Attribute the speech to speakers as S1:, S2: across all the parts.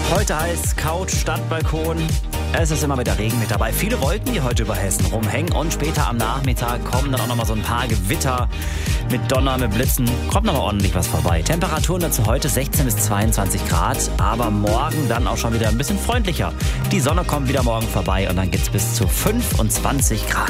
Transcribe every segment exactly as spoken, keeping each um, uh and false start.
S1: Heute heißt Couch statt Balkon. Es ist immer wieder Regen mit dabei. Viele Wolken, die heute über Hessen rumhängen. Und später am Nachmittag kommen dann auch nochmal so ein paar Gewitter mit Donner, mit Blitzen. Kommt nochmal ordentlich was vorbei. Temperaturen dazu heute sechzehn bis zweiundzwanzig Grad. Aber morgen dann auch schon wieder ein bisschen freundlicher. Die Sonne kommt wieder morgen vorbei und dann geht's bis zu fünfundzwanzig Grad.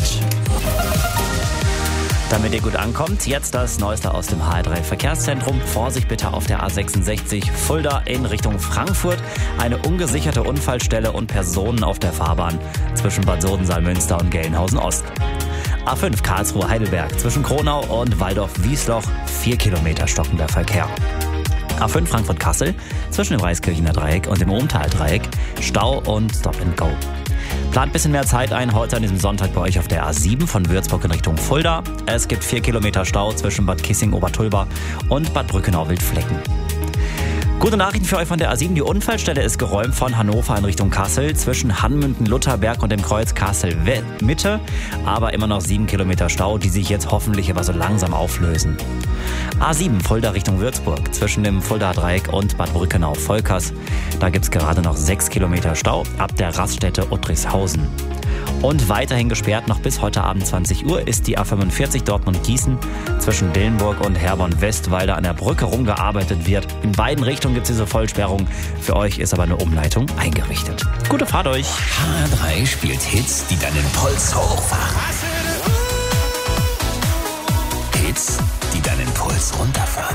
S1: Damit ihr gut ankommt, jetzt das Neueste aus dem H R drei Verkehrszentrum. Vorsicht bitte auf der A sechsundsechzig Fulda in Richtung Frankfurt. Eine ungesicherte Unfallstelle und Personen auf der Fahrbahn zwischen Bad Sodensaal-Münster und Gelnhausen-Ost. A fünf Karlsruhe-Heidelberg zwischen Kronau und Waldorf-Wiesloch. Vier Kilometer stockender Verkehr. A fünf Frankfurt-Kassel zwischen dem Reiskirchener Dreieck und dem Ohmtal-Dreieck. Stau und Stop and Go. Plant ein bisschen mehr Zeit ein heute an diesem Sonntag bei euch auf der A sieben von Würzburg in Richtung Fulda. Es gibt vier Kilometer Stau zwischen Bad Kissing-Obertulba und Bad Brückenau-Wildflecken. Gute Nachrichten für euch von der A sieben. Die Unfallstelle ist geräumt von Hannover in Richtung Kassel zwischen Hanmünden-Lutherberg und dem Kreuz Kassel-Mitte. Aber immer noch sieben Kilometer Stau, die sich jetzt hoffentlich aber so langsam auflösen. A sieben Fulda Richtung Würzburg zwischen dem Fulda-Dreieck und Bad Brückenau-Volkers. Da gibt's gerade noch sechs Kilometer Stau ab der Raststätte Uttrichshausen. Und weiterhin gesperrt noch bis heute Abend zwanzig Uhr ist die A fünfundvierzig Dortmund-Gießen zwischen Dillenburg und Herborn-West, weil da an der Brücke rumgearbeitet wird. In beiden Richtungen gibt es diese Vollsperrung. Für euch ist aber eine Umleitung eingerichtet. Gute Fahrt euch!
S2: H R drei spielt Hits, die deinen Puls hochfahren. Hits, die deinen Puls runterfahren.